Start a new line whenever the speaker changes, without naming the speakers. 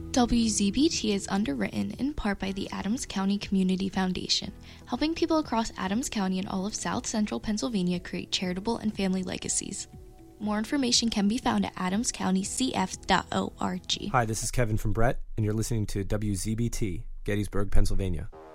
WZBT is underwritten in part by the Adams County Community Foundation, helping people across Adams County and all of South Central Pennsylvania create charitable and family legacies. More information can be found at adamscountycf.org.
Hi, this is Kevin from Brett, and you're listening to WZBT, Gettysburg, Pennsylvania.